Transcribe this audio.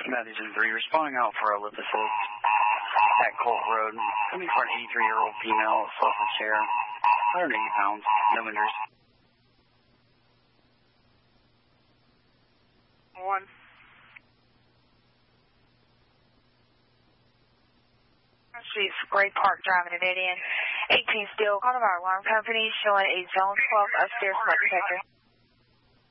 Madison 3, responding out for a lip assist at Colt Road. Coming for an 83-year-old female, sofa chair, 180 pounds, no injuries. 1. Street, Great Park, driving a dead end. 18 still, call of our alarm company, showing a zone 12 upstairs smoke detector.